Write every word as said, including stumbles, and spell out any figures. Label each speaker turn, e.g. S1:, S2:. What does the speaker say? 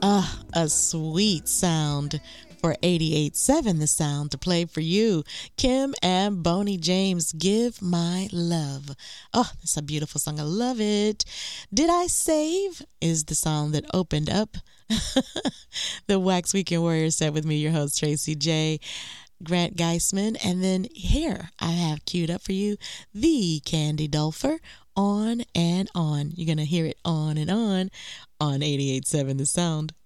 S1: Ah, a sweet sound for eighty-eight point seven The Sound to play for you. Kim and Boney James, Give My Love. Oh, it's a beautiful song. I love it. Did I Save is the song that opened up the Wax Weekend Warrior set with me, your host, Tracy J. Grant Geisman. And then here I have queued up for you the Candy Dulfer, On and On. You're going to hear it on and on on eighty-eight point seven The Sound.